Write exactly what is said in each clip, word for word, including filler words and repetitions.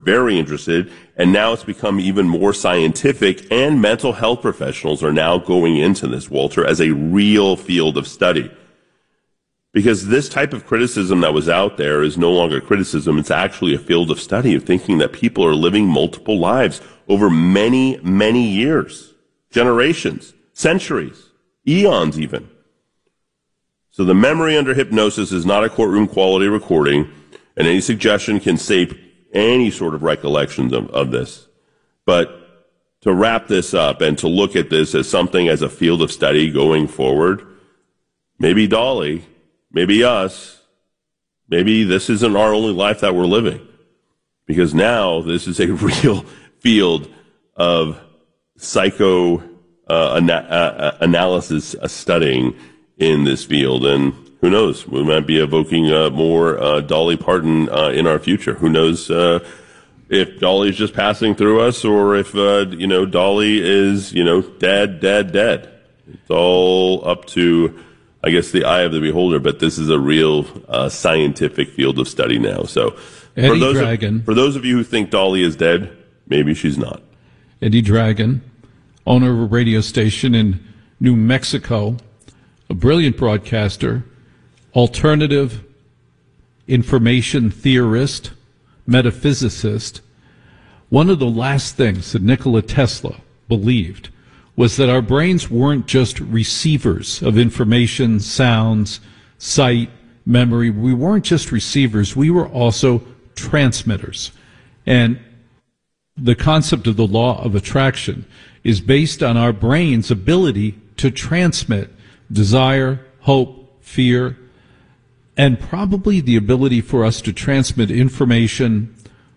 very interested, and now it's become even more scientific, and mental health professionals are now going into this, Walter, as a real field of study. Because this type of criticism that was out there is no longer criticism. It's actually a field of study of thinking that people are living multiple lives over many, many years, generations, centuries, eons even. So the memory under hypnosis is not a courtroom quality recording, and any suggestion can save any sort of recollections of, of this. But to wrap this up and to look at this as something as a field of study going forward, maybe Dolly, maybe us, maybe this isn't our only life that we're living. Because now this is a real field of psycho uh, ana- uh, analysis uh, studying in this field. And who knows? We might be evoking uh, more uh, Dolly Parton uh, in our future. Who knows uh, if Dolly's just passing through us, or if uh, you know Dolly is you know dead, dead, dead. It's all up to, I guess, the eye of the beholder. But this is a real uh, scientific field of study now. So Eddie for those Dragon, of, for those of you who think Dolly is dead, maybe she's not. Eddie Dragon, owner of a radio station in New Mexico, a brilliant broadcaster, alternative information theorist, metaphysicist. One of the last things that Nikola Tesla believed was that our brains weren't just receivers of information, sounds, sight, memory. We weren't just receivers. We were also transmitters. And the concept of the law of attraction is based on our brain's ability to transmit desire, hope, fear, and probably the ability for us to transmit information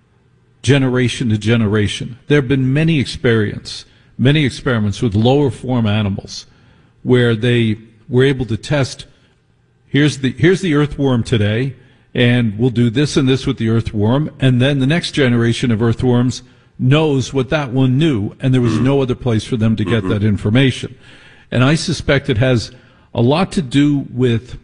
generation to generation. There have been many experiments, many experiments with lower form animals where they were able to test, here's the, here's the earthworm today, and we'll do this and this with the earthworm, and then the next generation of earthworms knows what that one knew, and there was no other place for them to get that information. And I suspect it has a lot to do with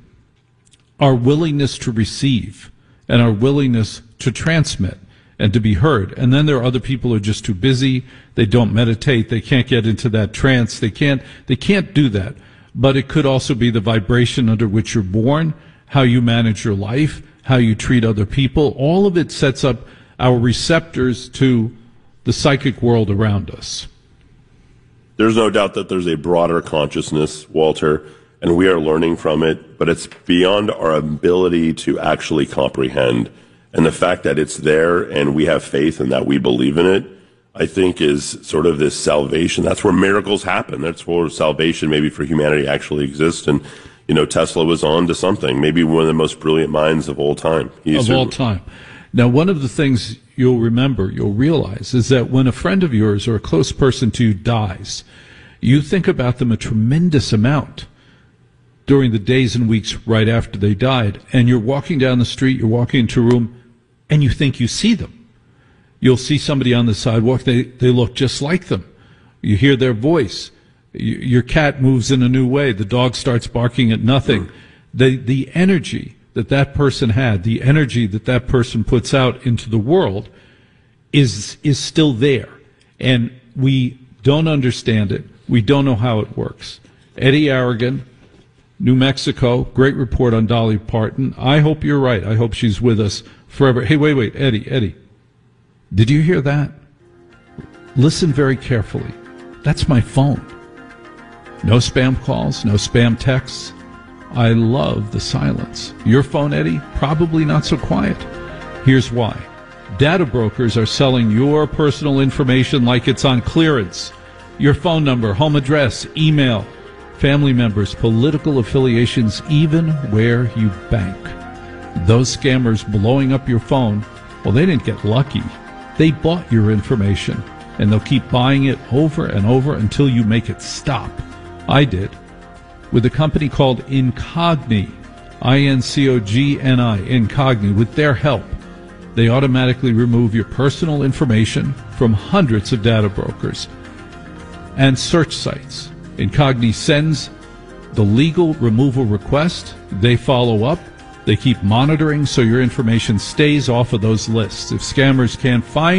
our willingness to receive and our willingness to transmit and to be heard. And then there are other people who are just too busy. They don't meditate. They can't get into that trance. They can't, they can't do that. But it could also be the vibration under which you're born, how you manage your life, how you treat other people. All of it sets up our receptors to the psychic world around us. There's no doubt that there's a broader consciousness, Walter, and we are learning from it, but it's beyond our ability to actually comprehend. And the fact that it's there and we have faith and that we believe in it, I think is sort of this salvation. That's where miracles happen. That's where salvation maybe for humanity actually exists. And, you know, Tesla was on to something, maybe one of the most brilliant minds of all time. He's of all time. Now, one of the things you'll remember, you'll realize, is that when a friend of yours or a close person to you dies, you think about them a tremendous amount during the days and weeks right after they died. And you're walking down the street, you're walking into a room, and you think you see them. You'll see somebody on the sidewalk, they, they look just like them. You hear their voice. You, your cat moves in a new way. The dog starts barking at nothing. Mm. The, the energy that that person had, the energy that that person puts out into the world is, is still there. And we don't understand it. We don't know how it works. Eddie Aragon, New Mexico, great report on Dolly Parton. I hope you're right. I hope she's with us forever. Hey, wait, wait, Eddie, Eddie. Did you hear that? Listen very carefully. That's my phone. No spam calls, no spam texts. I love the silence. Your phone, Eddie, probably not so quiet. Here's why. Data brokers are selling your personal information like it's on clearance. Your phone number, home address, email, family members, political affiliations, even where you bank. Those scammers blowing up your phone, well, they didn't get lucky. They bought your information, and they'll keep buying it over and over until you make it stop. I did. With a company called Incogni, I N C O G N I, Incogni. With their help, they automatically remove your personal information from hundreds of data brokers and search sites. Incogni sends the legal removal request. They follow up. They keep monitoring so your information stays off of those lists. If scammers can't find